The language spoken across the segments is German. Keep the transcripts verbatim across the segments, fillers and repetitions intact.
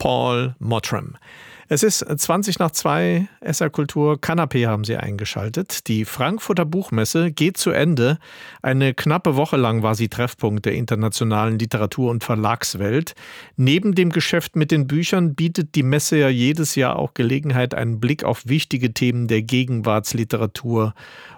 Paul Mottram. Es ist zwanzig nach zwei, S R Kultur, Kanapé haben Sie eingeschaltet. Die Frankfurter Buchmesse geht zu Ende. Eine knappe Woche lang war sie Treffpunkt der internationalen Literatur- und Verlagswelt. Neben dem Geschäft mit den Büchern bietet die Messe ja jedes Jahr auch Gelegenheit, einen Blick auf wichtige Themen der Gegenwartsliteratur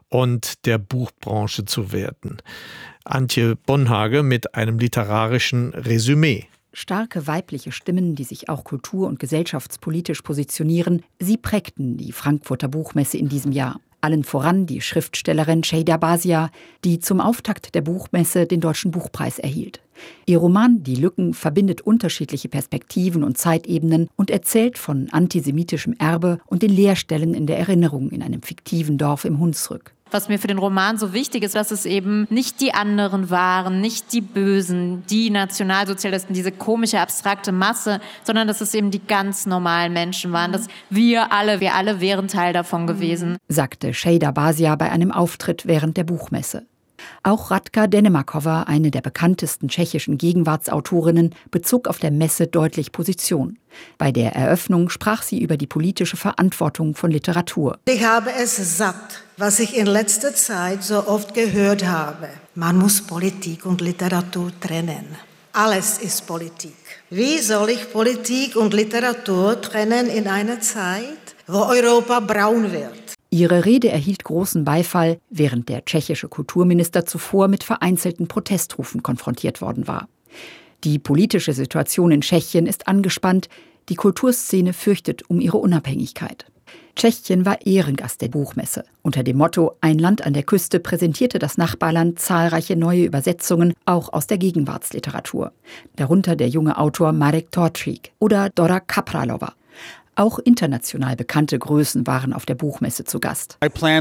und der Buchbranche zu werten. Antje Bonhage mit einem literarischen Resümee. Starke weibliche Stimmen, die sich auch kultur- und gesellschaftspolitisch positionieren, sie prägten die Frankfurter Buchmesse in diesem Jahr. Allen voran die Schriftstellerin Şeyda Bazia, die zum Auftakt der Buchmesse den Deutschen Buchpreis erhielt. Ihr Roman Die Lücken verbindet unterschiedliche Perspektiven und Zeitebenen und erzählt von antisemitischem Erbe und den Leerstellen in der Erinnerung in einem fiktiven Dorf im Hunsrück. Was mir für den Roman so wichtig ist, dass es eben nicht die anderen waren, nicht die Bösen, die Nationalsozialisten, diese komische, abstrakte Masse, sondern dass es eben die ganz normalen Menschen waren, dass wir alle, wir alle wären Teil davon gewesen. Sagte Şeyda Bazia bei einem Auftritt während der Buchmesse. Auch Radka Denemakova, eine der bekanntesten tschechischen Gegenwartsautorinnen, bezog auf der Messe deutlich Position. Bei der Eröffnung sprach sie über die politische Verantwortung von Literatur. Ich habe es satt, was ich in letzter Zeit so oft gehört habe. Man muss Politik und Literatur trennen. Alles ist Politik. Wie soll ich Politik und Literatur trennen in einer Zeit, wo Europa braun wird? Ihre Rede erhielt großen Beifall, während der tschechische Kulturminister zuvor mit vereinzelten Protestrufen konfrontiert worden war. Die politische Situation in Tschechien ist angespannt, die Kulturszene fürchtet um ihre Unabhängigkeit. Tschechien war Ehrengast der Buchmesse. Unter dem Motto Ein Land an der Küste präsentierte das Nachbarland zahlreiche neue Übersetzungen, auch aus der Gegenwartsliteratur. Darunter der junge Autor Marek Tortrík oder Dora Kapralova. Auch international bekannte Größen waren auf der Buchmesse zu Gast.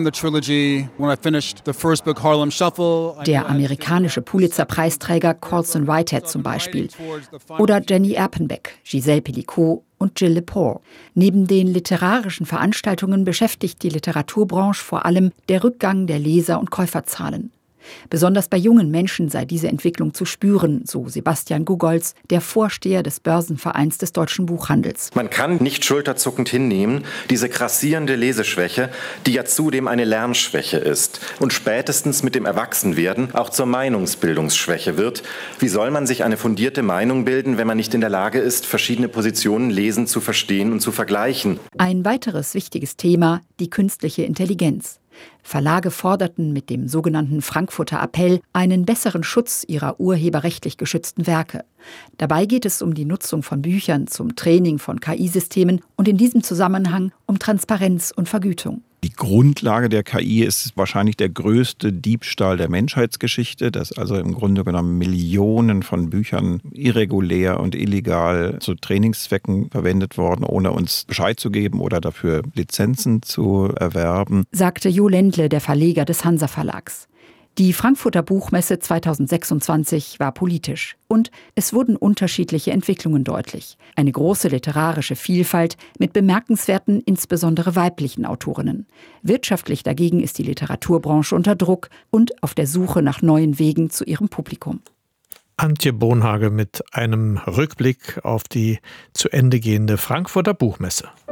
Der amerikanische Pulitzer-Preisträger Colson Whitehead zum Beispiel. Oder Jenny Erpenbeck, Giselle Pellicot und Jill Lepore. Neben den literarischen Veranstaltungen beschäftigt die Literaturbranche vor allem der Rückgang der Leser- und Käuferzahlen. Besonders bei jungen Menschen sei diese Entwicklung zu spüren, so Sebastian Gugolz, der Vorsteher des Börsenvereins des deutschen Buchhandels. Man kann nicht schulterzuckend hinnehmen, diese grassierende Leseschwäche, die ja zudem eine Lernschwäche ist und spätestens mit dem Erwachsenwerden auch zur Meinungsbildungsschwäche wird. Wie soll man sich eine fundierte Meinung bilden, wenn man nicht in der Lage ist, verschiedene Positionen lesen, zu verstehen und zu vergleichen? Ein weiteres wichtiges Thema, die künstliche Intelligenz. Verlage forderten mit dem sogenannten Frankfurter Appell einen besseren Schutz ihrer urheberrechtlich geschützten Werke. Dabei geht es um die Nutzung von Büchern zum Training von K I-Systemen und in diesem Zusammenhang um Transparenz und Vergütung. Die Grundlage der K I ist wahrscheinlich der größte Diebstahl der Menschheitsgeschichte, dass also im Grunde genommen Millionen von Büchern irregulär und illegal zu Trainingszwecken verwendet worden, ohne uns Bescheid zu geben oder dafür Lizenzen zu erwerben. Sagte Jo Ländle, der Verleger des Hansa Verlags. Die Frankfurter Buchmesse zweitausendsechsundzwanzig war politisch und es wurden unterschiedliche Entwicklungen deutlich. Eine große literarische Vielfalt mit bemerkenswerten, insbesondere weiblichen Autorinnen. Wirtschaftlich dagegen ist die Literaturbranche unter Druck und auf der Suche nach neuen Wegen zu ihrem Publikum. Antje Bonhage mit einem Rückblick auf die zu Ende gehende Frankfurter Buchmesse.